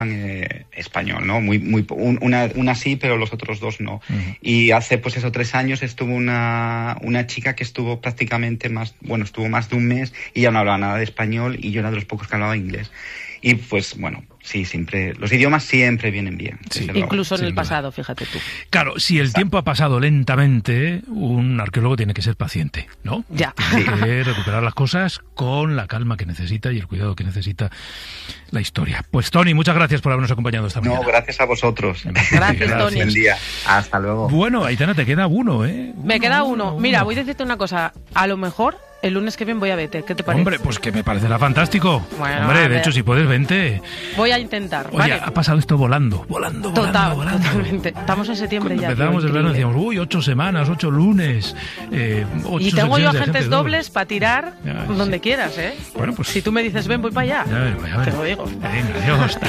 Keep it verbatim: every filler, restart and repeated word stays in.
Eh, español, ¿no? Muy, muy, un, una, una sí, pero los otros dos no. Uh-huh. Y hace, pues eso, tres años estuvo una, una chica que estuvo prácticamente más, bueno, estuvo más de un mes y ya no hablaba nada de español y yo era de los pocos que hablaba inglés. Y pues, bueno, sí, siempre, los idiomas siempre vienen bien. Sí. Incluso en el duda. pasado, fíjate tú. Claro, si el tiempo ha pasado lentamente, un arqueólogo tiene que ser paciente, ¿no? Ya. Tiene que recuperar las cosas con la calma que necesita y el cuidado que necesita la historia. Pues Toni, muchas gracias por habernos acompañado esta mañana. No, gracias a vosotros. Gracias, Toni. Buen día. Hasta luego. Bueno, Aitana, te queda uno, ¿eh? Me uno, queda uno. uno. Mira, voy a decirte una cosa. A lo mejor el lunes que viene voy a verte. ¿Qué te parece? Hombre, pues que me parecerá fantástico. Bueno, Hombre, de hecho, si puedes, vente. Voy a intentar, Oye, ¿vale? ha pasado esto volando, volando, Total, volando, volando. totalmente. Estamos en septiembre Cuando ya. empezamos el verano decíamos, uy, ocho semanas, ocho lunes, eh, ocho Y tengo yo secciones de agentes dobles para tirar ya, donde sí. quieras, ¿eh? Bueno, pues Si tú me dices ven, voy para allá. Ya ver, ya ver. Te lo digo. Venga, adiós.